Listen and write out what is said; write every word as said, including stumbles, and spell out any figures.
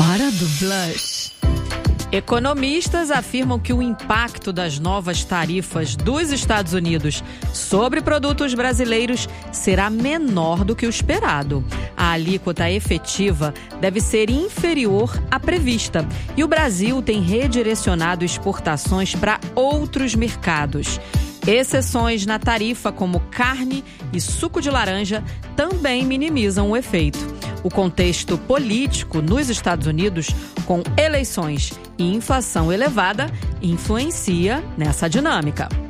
Hora do Blush. Economistas afirmam que o impacto das novas tarifas dos Estados Unidos sobre produtos brasileiros será menor do que o esperado. A alíquota efetiva deve ser inferior à prevista e o Brasil tem redirecionado exportações para outros mercados. Exceções na tarifa, como carne e suco de laranja, também minimizam o efeito. O contexto político nos Estados Unidos, com eleições e inflação elevada, influencia nessa dinâmica.